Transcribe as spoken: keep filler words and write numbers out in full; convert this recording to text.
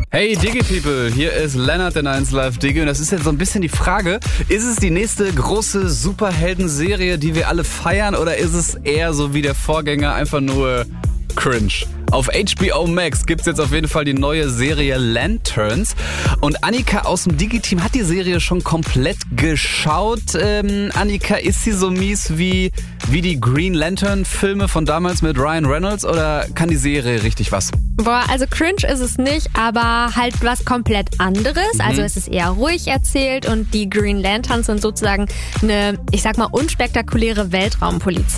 Hey Digi-People, hier ist Lennart in eins Live Digi und das ist jetzt so ein bisschen die Frage, ist es die nächste große Superhelden-Serie, die wir alle feiern, oder ist es eher so wie der Vorgänger einfach nur cringe? Auf H B O Max gibt's jetzt auf jeden Fall die neue Serie Lanterns und Annika aus dem Digi-Team hat die Serie schon komplett geschaut. Ähm, Annika, ist sie so mies wie, wie die Green Lantern-Filme von damals mit Ryan Reynolds oder kann die Serie richtig was? Boah, also cringe ist es nicht, aber halt was komplett anderes. Mhm. Also es ist eher ruhig erzählt und die Green Lanterns sind sozusagen eine, ich sag mal, unspektakuläre Weltraumpolizei.